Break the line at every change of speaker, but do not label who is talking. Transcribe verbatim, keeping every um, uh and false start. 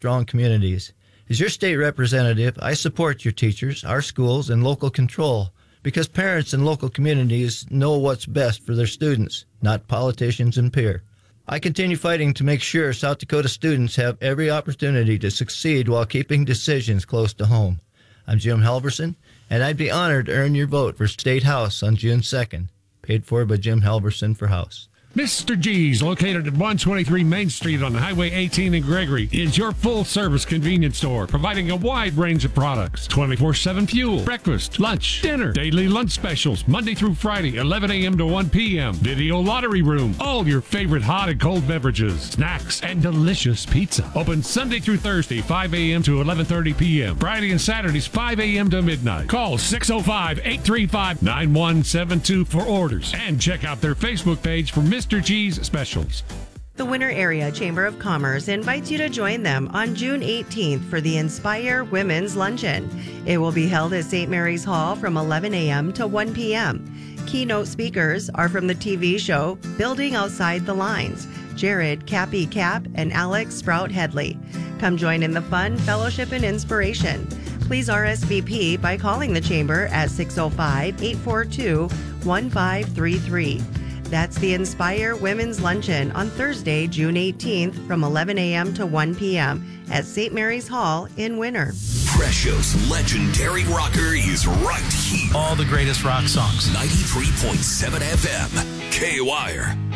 strong communities. As your state representative, I support your teachers, our schools, and local control because parents and local communities know what's best for their students, not politicians and peer. I continue fighting to make sure South Dakota students have every opportunity to succeed while keeping decisions close to home. I'm Jim Halverson, and I'd be honored to earn your vote for State House on June second. Paid for by Jim Halverson for House.
Mister G's, located at one twenty-three Main Street on Highway eighteen in Gregory, is your full-service convenience store, providing a wide range of products. twenty-four seven fuel, breakfast, lunch, dinner, daily lunch specials, Monday through Friday, eleven a.m. to one p.m. Video lottery room, all your favorite hot and cold beverages, snacks, and delicious pizza. Open Sunday through Thursday, five a.m. to eleven thirty p.m. Friday and Saturdays, five a.m. to midnight. Call six oh five, eight three five, nine one seven two for orders, and check out their Facebook page for Mister Mister G's specials.
The Winter Area Chamber of Commerce invites you to join them on June eighteenth for the Inspire Women's Luncheon. It will be held at Saint Mary's Hall from eleven a.m. to one p.m. Keynote speakers are from the T V show Building Outside the Lines, Jared Cappy Cap and Alex Sprout Headley. Come join in the fun, fellowship, and inspiration. Please R S V P by calling the Chamber at six oh five, eight four two, one five three three. That's the Inspire Women's Luncheon on Thursday, June eighteenth from eleven a.m. to one p.m. at Saint Mary's Hall in Winter.
Prescio's legendary rocker is right here.
All the greatest rock songs.
ninety-three point seven F M, K-Wire.